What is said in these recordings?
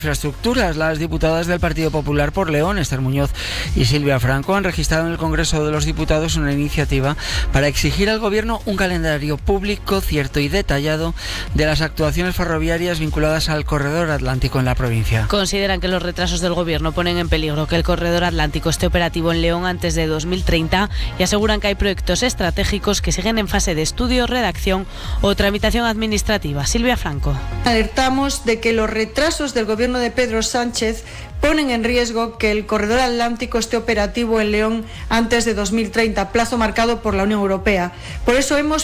Infraestructuras. Las diputadas del Partido Popular por León, Esther Muñoz y Silvia Franco, han registrado en el Congreso de los Diputados una iniciativa para exigir al Gobierno un calendario público, cierto y detallado de las actuaciones ferroviarias vinculadas al Corredor Atlántico en la provincia. Consideran que los retrasos del Gobierno ponen en peligro que el Corredor Atlántico esté operativo en León antes de 2030 y aseguran que hay proyectos estratégicos que siguen en fase de estudio, redacción o tramitación administrativa. Silvia Franco. Alertamos de que los retrasos del Gobierno de Pedro Sánchez ponen en riesgo que el Corredor Atlántico esté operativo en León antes de 2030, plazo marcado por la Unión Europea. Por eso hemos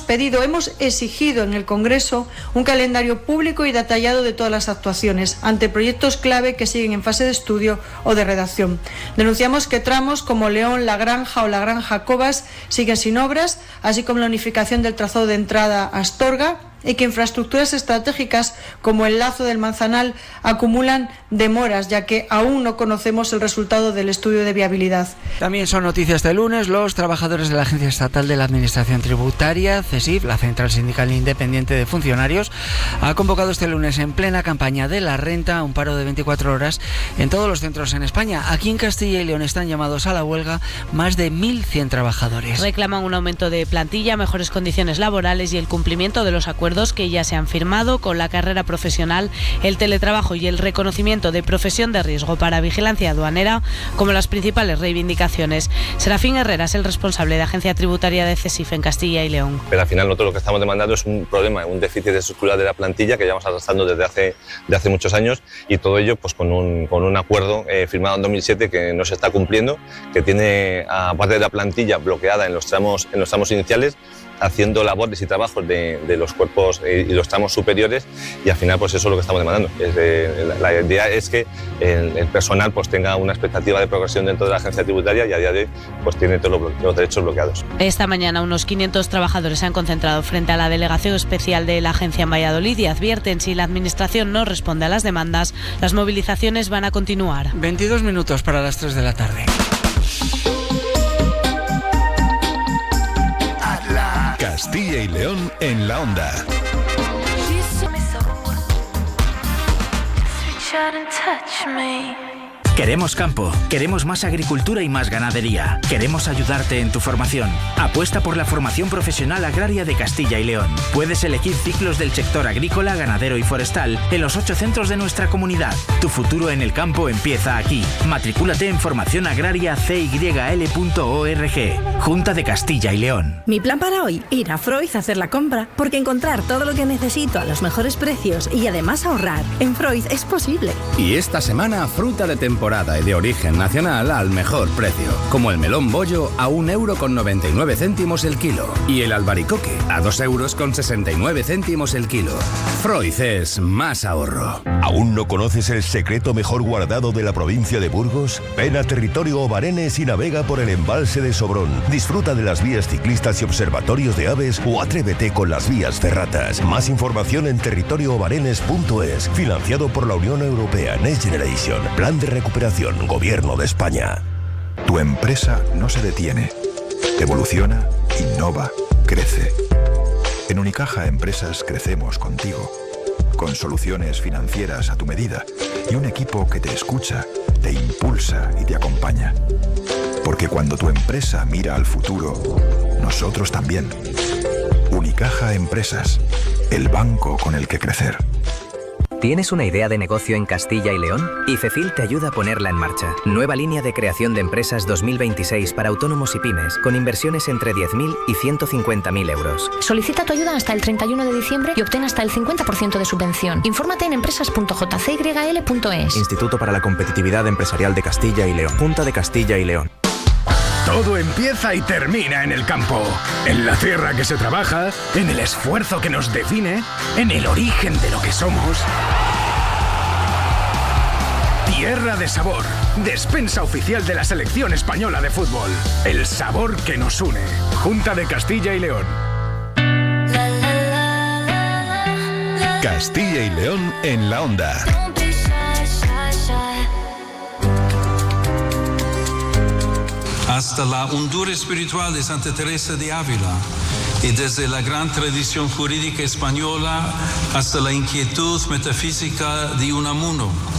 exigido en el Congreso un calendario público y detallado de todas las actuaciones, ante proyectos clave que siguen en fase de estudio o de redacción. Denunciamos que tramos como León, La Granja o La Granja Cobas siguen sin obras, así como la unificación del trazado de entrada a Astorga, y que infraestructuras estratégicas como el Lazo del Manzanal acumulan demoras, ya que aún no conocemos el resultado del estudio de viabilidad. También son noticias de lunes. Los trabajadores de la Agencia Estatal de la Administración Tributaria, CESIF, la Central Sindical Independiente de Funcionarios, ha convocado este lunes en plena campaña de la renta un paro de 24 horas en todos los centros en España. Aquí en Castilla y León están llamados a la huelga más de 1.100 trabajadores. Reclaman un aumento de plantilla, mejores condiciones laborales y el cumplimiento de los acuerdos que ya se han firmado con la carrera profesional, el teletrabajo y el reconocimiento de profesión de riesgo para vigilancia aduanera como las principales reivindicaciones. Serafín Herrera es el responsable de Agencia Tributaria de CESIF en Castilla y León. Pero al final nosotros lo que estamos demandando es un problema, un déficit estructural de la plantilla que llevamos arrastrando desde hace muchos años, y todo ello pues con un acuerdo firmado en 2007 que no se está cumpliendo, que tiene a parte de la plantilla bloqueada en los tramos iniciales, haciendo labores y trabajos de los cuerpos y los tramos superiores, y al final pues eso es lo que estamos demandando. La idea es que el personal pues tenga una expectativa de progresión dentro de la agencia tributaria, y a día de hoy pues tiene todos los derechos bloqueados. Esta mañana unos 500 trabajadores se han concentrado frente a la delegación especial de la agencia en Valladolid y advierten: si la administración no responde a las demandas, las movilizaciones van a continuar. 22 minutos para las 3 de la tarde. Castilla y León en la onda. Queremos campo, queremos más agricultura y más ganadería. Queremos ayudarte en tu formación. Apuesta por la formación profesional agraria de Castilla y León. Puedes elegir ciclos del sector agrícola, ganadero y forestal en los 8 centros de nuestra comunidad. Tu futuro en el campo empieza aquí. Matricúlate en formacionagrariacyl.org. Junta de Castilla y León. Mi plan para hoy: ir a Freud a hacer la compra, porque encontrar todo lo que necesito a los mejores precios y además ahorrar en Freud es posible. Y esta semana, fruta de temporada y de origen nacional al mejor precio, como el melón bollo a 1,99 € el kilo y el albaricoque a 2,69 € el kilo. Freud es más ahorro. ¿Aún no conoces el secreto mejor guardado de la provincia de Burgos? Ven a Territorio Obarenes y navega por el embalse de Sobrón. Disfruta de las vías ciclistas y observatorios de aves, o atrévete con las vías ferratas. Más información en territorioobarenes.es. Financiado por la Unión Europea Next Generation. Plan de recuperación, Gobierno de España. Tu empresa no se detiene. Evoluciona, innova, crece. En Unicaja Empresas crecemos contigo, con soluciones financieras a tu medida y un equipo que te escucha, te impulsa y te acompaña. Porque cuando tu empresa mira al futuro, nosotros también. Unicaja Empresas, el banco con el que crecer. ¿Tienes una idea de negocio en Castilla y León? IFECIL te ayuda a ponerla en marcha. Nueva línea de creación de empresas 2026 para autónomos y pymes, con inversiones entre 10.000 y 150.000 euros. Solicita tu ayuda hasta el 31 de diciembre y obtén hasta el 50% de subvención. Infórmate en empresas.jcyl.es. Instituto para la Competitividad Empresarial de Castilla y León. Junta de Castilla y León. Todo empieza y termina en el campo, en la tierra que se trabaja, en el esfuerzo que nos define, en el origen de lo que somos. Tierra de sabor, despensa oficial de la selección española de fútbol. El sabor que nos une. Junta de Castilla y León. Castilla y León en la onda. Hasta la hondura espiritual de Santa Teresa de Ávila, y desde la gran tradición jurídica española hasta la inquietud metafísica de Unamuno,